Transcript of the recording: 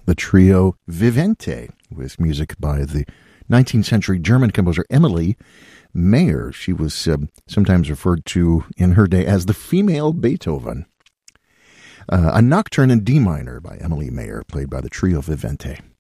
the trio Vivente, with music by the 19th century German composer Emily Mayer. She was sometimes referred to in her day as the female Beethoven. A Nocturne in D minor by Emily Mayer, played by the trio Vivente.